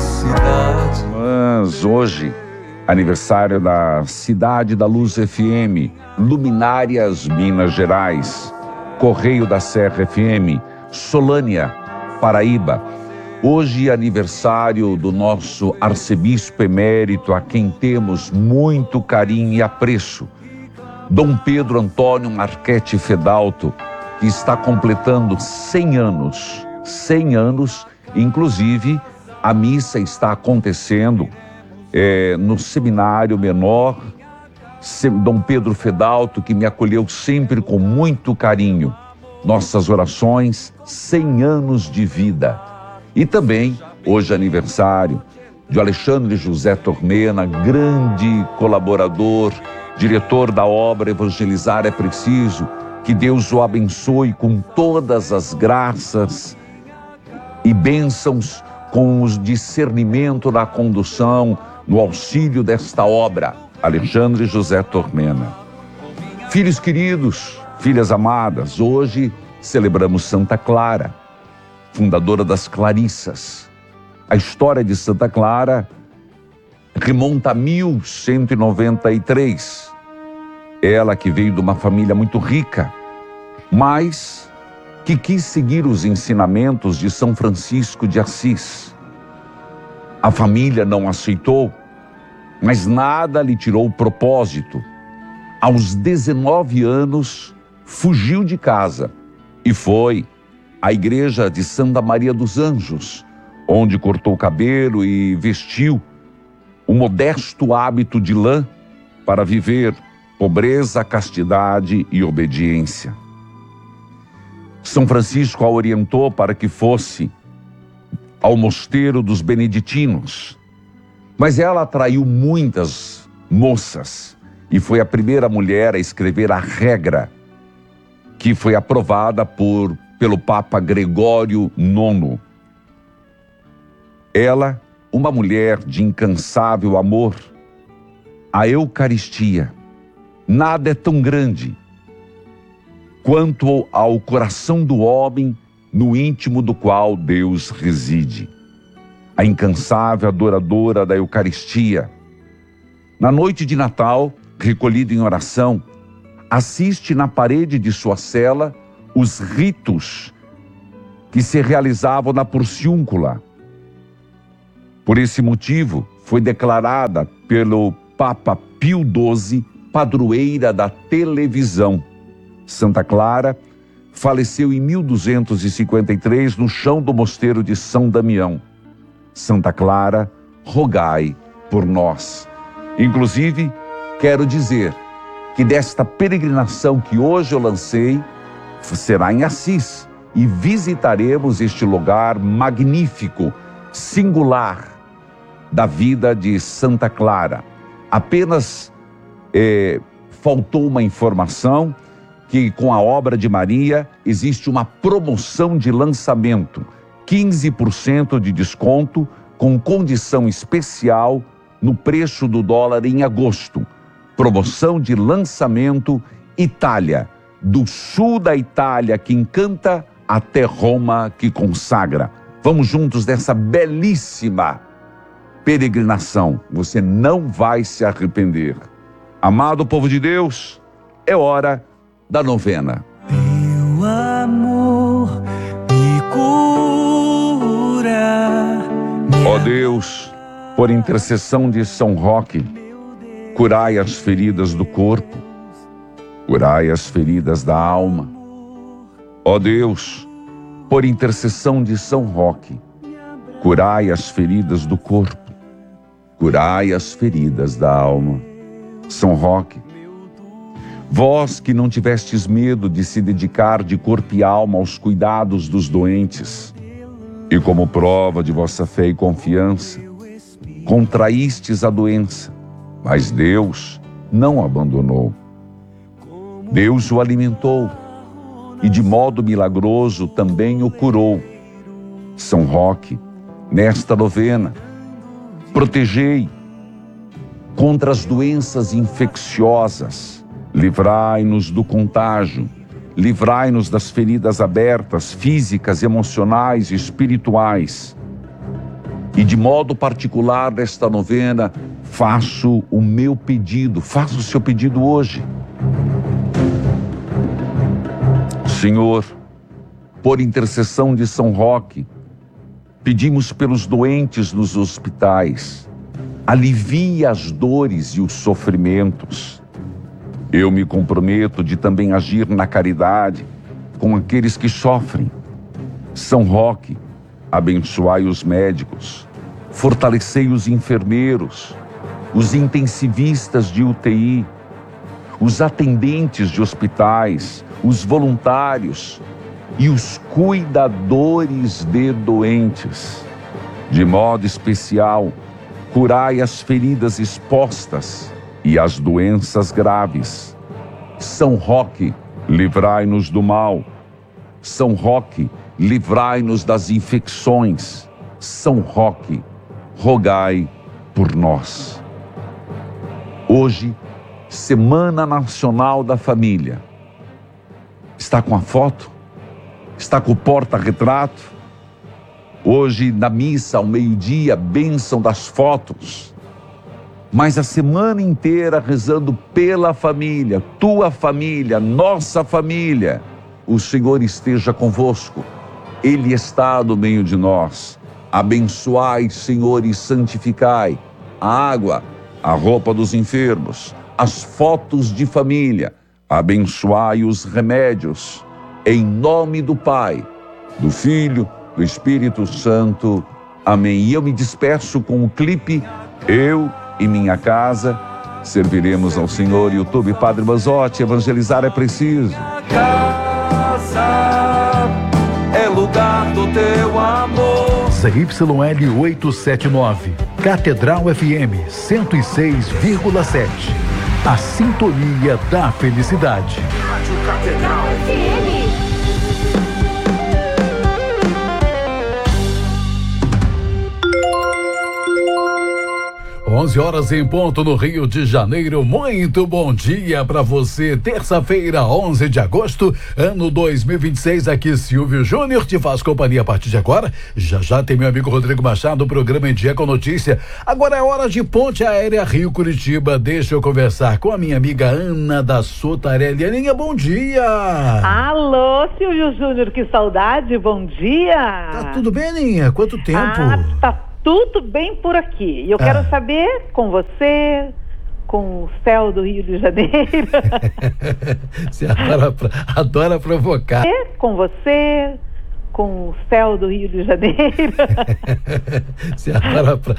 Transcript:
felicidade. Mas hoje, aniversário da Cidade da Luz FM, Luminárias, Minas Gerais, Correio da Serra FM, Solânia, Paraíba. Hoje, aniversário do nosso arcebispo emérito, a quem temos muito carinho e apreço, Dom Pedro Antônio Marchetti Fedalto, que está completando 100 anos. 100 anos, inclusive a missa está acontecendo no seminário menor, Dom Pedro Fedalto, que me acolheu sempre com muito carinho. Nossas orações, 100 anos de vida. E também, hoje aniversário de Alexandre José Tormena, grande colaborador, diretor da obra Evangelizar é Preciso. Que Deus o abençoe com todas as graças e bênçãos, com o discernimento da condução, no auxílio desta obra. Alexandre José Tormena. Filhos queridos, filhas amadas, hoje celebramos Santa Clara, fundadora das Clarissas. A história de Santa Clara remonta a 1193. Ela que veio de uma família muito rica, mas que quis seguir os ensinamentos de São Francisco de Assis. A família não aceitou, mas nada lhe tirou o propósito. Aos 19 anos, fugiu de casa e foi à igreja de Santa Maria dos Anjos, onde cortou o cabelo e vestiu um modesto hábito de lã para viver pobreza, castidade e obediência. São Francisco a orientou para que fosse ao mosteiro dos beneditinos, mas ela atraiu muitas moças e foi a primeira mulher a escrever a regra que foi aprovada pelo Papa Gregório IX. Ela, uma mulher de incansável amor, a Eucaristia. Nada é tão grande quanto ao coração do homem, no íntimo do qual Deus reside. A incansável adoradora da Eucaristia. Na noite de Natal, recolhida em oração, assiste na parede de sua cela os ritos que se realizavam na Porciúncula. Por esse motivo, foi declarada pelo Papa Pio XII padroeira da televisão. Santa Clara faleceu em 1253 no chão do mosteiro de São Damião. Santa Clara, rogai por nós. Inclusive, quero dizer que desta peregrinação que hoje eu lancei, será em Assis, e visitaremos este lugar magnífico, singular, da vida de Santa Clara. Apenas faltou uma informação, que com a obra de Maria existe uma promoção de lançamento, 15% de desconto com condição especial no preço do dólar em agosto. Promoção de lançamento Itália, do sul da Itália que encanta até Roma que consagra. Vamos juntos nessa belíssima peregrinação, você não vai se arrepender. Amado povo de Deus, é hora da novena. Teu amor me cura. Ó Deus, por intercessão de São Roque, curai as feridas do corpo, curai as feridas da alma. Ó Deus, por intercessão de São Roque, curai as feridas do corpo, curai as feridas da alma. São Roque, vós que não tivestes medo de se dedicar de corpo e alma aos cuidados dos doentes, e como prova de vossa fé e confiança, contraístes a doença, mas Deus não abandonou. Deus o alimentou e de modo milagroso também o curou. São Roque, nesta novena, protegei contra as doenças infecciosas, livrai-nos do contágio, livrai-nos das feridas abertas, físicas, emocionais e espirituais. E de modo particular nesta novena, faço o meu pedido, faço o seu pedido hoje. Senhor, por intercessão de São Roque, pedimos pelos doentes nos hospitais, alivia as dores e os sofrimentos. Eu me comprometo de também agir na caridade com aqueles que sofrem. São Roque, abençoai os médicos, fortalecei os enfermeiros, os intensivistas de UTI, os atendentes de hospitais, os voluntários e os cuidadores de doentes. De modo especial, curai as feridas expostas e as doenças graves. São Roque, livrai-nos do mal. São Roque, livrai-nos das infecções. São Roque, rogai por nós. Hoje, Semana Nacional da Família. Está com a foto? Está com o porta-retrato? Hoje, na missa, ao meio-dia, bênção das fotos. Mas a semana inteira rezando pela família, tua família, nossa família. O Senhor esteja convosco. Ele está no meio de nós. Abençoai, Senhor, e santificai a água, a roupa dos enfermos, as fotos de família. Abençoai os remédios. Em nome do Pai, do Filho, do Espírito Santo. Amém. E eu me despeço com o clipe Eu e Minha Casa serviremos ao Senhor. YouTube Padre Basotti, evangelizar é preciso. É lugar do teu amor. ZYL 879, Catedral FM 106,7. A sintonia da felicidade. Rádio Catedral FM. 11 horas em ponto no Rio de Janeiro. Muito bom dia para você. Terça-feira, 11 de agosto, ano 2026. Aqui Silvio Júnior te faz companhia a partir de agora. Já tem meu amigo Rodrigo Machado, o programa Em Dia com Notícia. Agora é hora de Ponte Aérea Rio Curitiba. Deixa eu conversar com a minha amiga Ana da Sotarelli. Aninha, bom dia. Alô, Silvio Júnior, que saudade. Bom dia. Tá tudo bem, Aninha? Quanto tempo? Tá tudo bem por aqui. E eu quero saber com você, com o céu do Rio de Janeiro. Você adora provocar. Com você, com o céu do Rio de Janeiro. Você